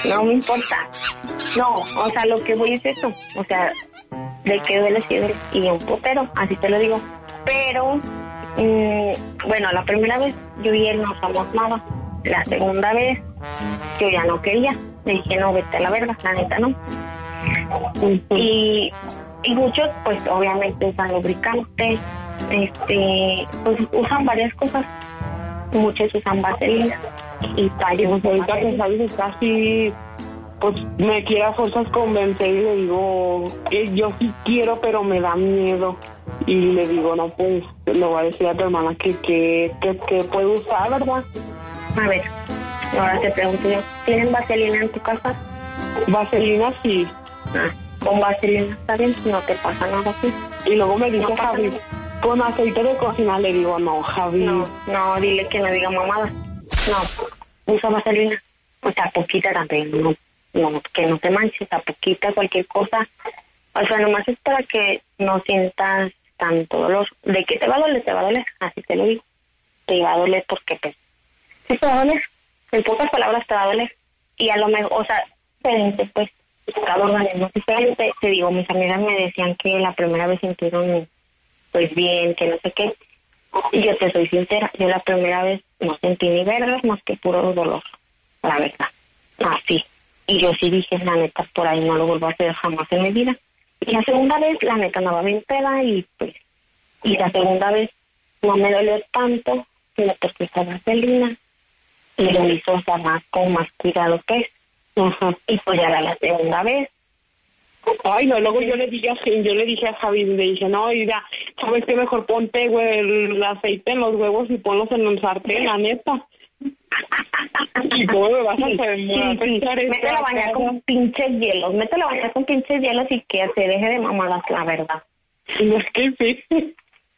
No me importa. No, o sea, lo que voy es eso. O sea, de que duele, sí duele. Y un putero, así te lo digo. Pero, bueno, la primera vez yo y él no somos nada. La segunda vez, yo ya no quería. Le dije, no, vete a la verga, la neta no. Y muchos, pues, obviamente usan lubricante. Pues usan varias cosas. Muchos usan vaselina y tallos. Pues ahorita que sabes, casi pues me quiere a fuerzas convencer y le digo que yo sí quiero, pero me da miedo. Y le digo, no, pues le voy a decir a tu hermana que puede usar, ¿verdad? A ver, ahora te pregunto yo, ¿tienen vaselina en tu casa? Vaselina sí. Con vaselina está bien, no te pasa nada así. Y luego me dice Javi, con aceite de cocina. Le digo, no, Javi. No, dile que no diga mamada. No, usa vaselina. O sea, poquita también, no, que no te manches, a poquita, cualquier cosa. O sea, nomás es para que no sientas tanto dolor. De que te va a doler, así te lo digo. Te va a doler porque, pues, sí te va a doler. En pocas palabras te va a doler. Y a lo mejor, o sea, diferente, pues, cada organismo diferente. Te digo, mis amigas me decían que la primera vez sintieron, pues, bien, que no sé qué. Y yo te soy sincera, yo la primera vez no sentí ni vergas más que puro dolor, la verdad. Así. Y yo sí dije, la neta, por ahí no lo vuelvo a hacer jamás en mi vida. Y la segunda vez, la neta, andaba bien peda y pues, y la segunda vez no me dolió tanto, sino porque esa vaselina y lo hizo, o sea, más con más cuidado que es. Y pues ya era la segunda vez. Ay, no, luego yo le dije a Javi, le dije, no, mira, ¿sabes qué? Mejor ponte, güey, el aceite en los huevos y ponlos en el sartén, la neta. ¿Y cómo me vas a hacer? Mételo a bañar con pinches hielos y que se deje de mamadas, la verdad. No, es que sí.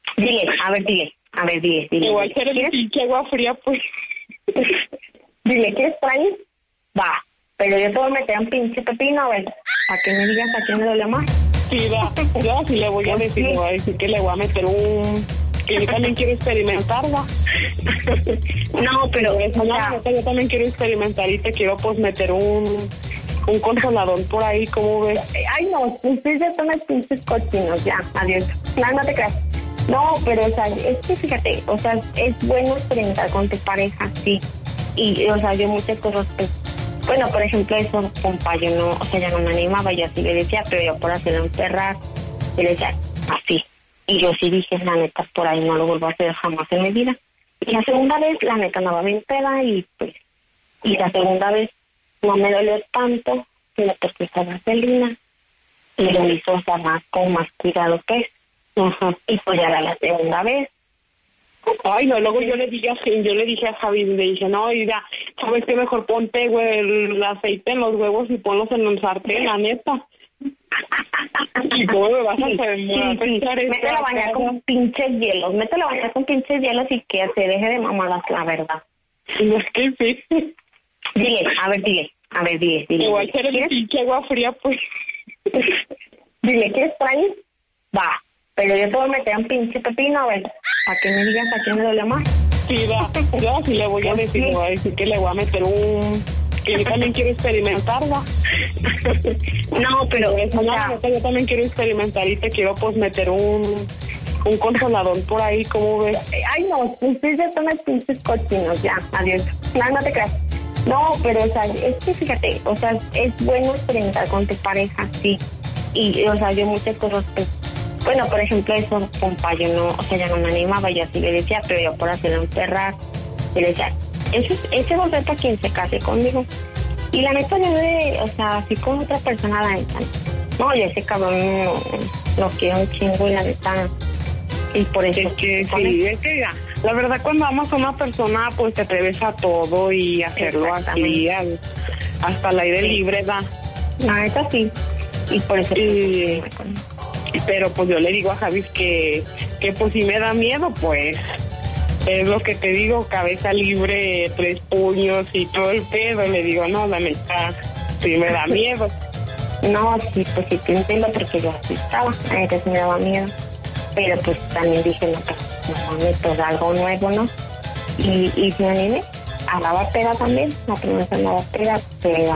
Dile. Igual ser el pinche agua fría, pues. Dile, ¿quieres traer? Va, pero yo te voy a meter un pinche pepino, a ver, para que me digas a quién me duele más. Sí, yo sí le voy a decir, que le voy a meter que yo también quiero experimentar, ¿va? No, pero yo también quiero experimentar y te quiero pues meter un consolador por ahí, ¿cómo ves? Ay, no, ustedes ya son los pinches cochinos, ya, adiós. No te creas. No, pero, o sea, es que fíjate, o sea, es bueno experimentar con tu pareja, sí. Y, o sea, yo muchas cosas, pues, bueno, por ejemplo, eso, compa, yo no, o sea, ya no me animaba, yo así le decía, pero yo por hacerlo enterrar, y le decía, así. Y yo sí dije, la neta, por ahí no lo vuelvo a hacer jamás en mi vida. Y la segunda vez, la neta, andaba bien peda y pues, y la segunda vez no me dolió tanto, sino porque esa vaselina y lo hizo, o sea, más con más cuidado que es. Y pues ya era la segunda vez. Ay, no, luego yo le dije a Javi, le dije, no, mira, ¿sabes qué? Mejor ponte, güey, el aceite en los huevos y ponlos en el sartén, la neta. ¿Y cómo me vas a hacer? Mételo a bañar con pinches hielos y que se deje de mamadas, la verdad. No, es que sí. Dile. Igual ser el pinche agua fría, pues. Dile, ¿quieres traer? Va, pero yo te voy a meter un pinche pepino, a ver, para que me digas a quién me duele más. Sí, yo sí le voy a decir, que le voy a meter que yo también quiero experimentar, ¿va? No, pero yo también quiero experimentar y te quiero pues meter un consolador por ahí, ¿cómo ves? Ay, no, ustedes ya son los pinches cochinos, ya, adiós. No te creas. No, pero, o sea, es que fíjate, o sea, es bueno experimentar con tu pareja, sí. Y, o sea, yo muchas cosas, pues, bueno, por ejemplo, eso, compa, yo no, o sea, ya no me animaba, yo así le decía, pero yo por hacerlo enterrar, y le decía, ese va a ser para quien se case conmigo. Y la neta, o sea, así con otra persona, la neta, no, yo ese cabrón lo quiero un chingo, y la neta, y por eso es que la verdad, cuando amas a una persona, pues te atreves a todo y hacerlo así, hasta el aire libre, da. La neta, sí, y por eso pero pues yo le digo a Javi que pues si me da miedo, pues es lo que te digo, cabeza libre, 3 puños y todo el pedo. Le digo, no, la neta, sí me da miedo. No, sí, pues sí te entiendo porque yo así estaba, a mí sí me daba miedo. Pero pues también dije, no, pues no, algo nuevo, ¿no? Y me animé. Andaba peda también, la primera vez andaba peda, pero